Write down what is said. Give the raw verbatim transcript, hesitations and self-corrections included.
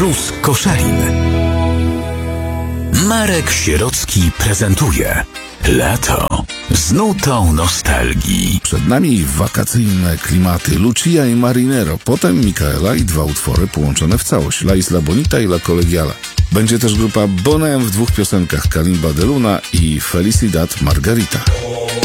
plus Koszalin. Marek Sierocki prezentuje Lato z nutą nostalgii. Przed nami wakacyjne klimaty Lucia i Marinero, potem Micaela i dwa utwory połączone w całość, La Isla Bonita i La Colegiala. Będzie też grupa Bonham w dwóch piosenkach, Kalimba de Luna i Felicidad Margarita.